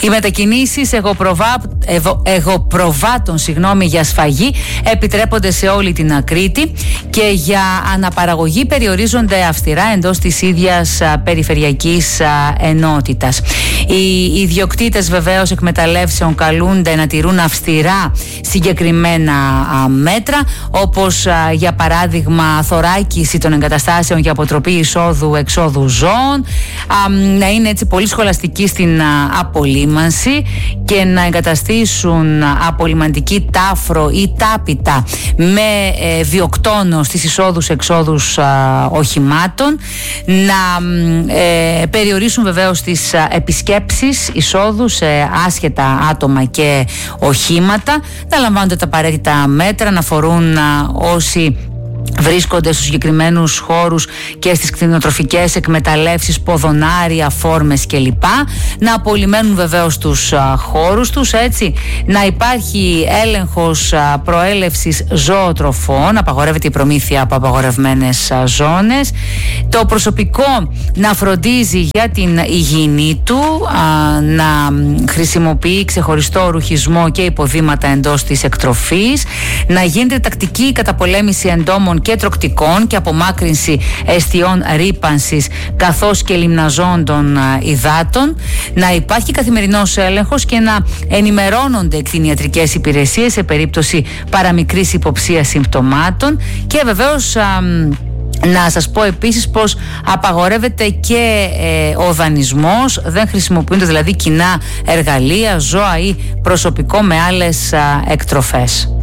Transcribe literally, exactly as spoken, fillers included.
Οι μετακινήσεις εγωπροβά, εγω, εγωπροβάτων συγγνώμη, για σφαγή επιτρέπονται σε όλη την Κρήτη και για αναπαραγωγή περιορίζονται αυστηρά εντός της ίδιας α, περιφερειακής α, ενότητας. Οι ιδιοκτήτες βεβαίως εκμεταλλεύσεων καλούνται να τηρούν αυστηρά συγκεκριμένα α, μέτρα, όπως α, για παράδειγμα θωράκιση των εγκαταστάσεων για αποτροπή εισόδου-εξόδου ζώων, α, να είναι έτσι πολύ σχολαστικοί στην α, απολύμανση και να εγκαταστήσουν απολυμαντική τάφρο ή τάπητα με ε, βιοκτόνο στις εισόδους-εξόδους α, οχημάτων, να ε, περιορίσουν βεβαίως τις α, επισκέψεις εισόδου σε άσχετα άτομα και οχήματα, να λαμβάνονται τα απαραίτητα μέτρα, να φορούν α, όσοι βρίσκονται στους συγκεκριμένους χώρους και στις κτηνοτροφικές εκμεταλλεύσεις ποδονάρια, φόρμες κλπ. Να απολυμμένουν βεβαίως τους α, χώρους τους, έτσι, να υπάρχει έλεγχος α, προέλευσης ζωοτροφών, απαγορεύεται η προμήθεια από απαγορευμένες α, ζώνες, το προσωπικό να φροντίζει για την υγιεινή του, α, να χρησιμοποιεί ξεχωριστό ρουχισμό και υποδήματα εντός της εκτροφής, να γίνεται τακτική καταπολέμηση εντόμων και τροκτικών και απομάκρυνση εστιών ρύπανσης καθώς και λιμναζόντων υδάτων, να υπάρχει καθημερινός έλεγχος και να ενημερώνονται κτηνιατρικές υπηρεσίες σε περίπτωση παραμικρής υποψίας συμπτωμάτων και βεβαίως α, να σας πω επίσης πως απαγορεύεται και ε, ο δανεισμός, δεν χρησιμοποιούνται δηλαδή κοινά εργαλεία, ζώα ή προσωπικό με άλλες α, εκτροφές.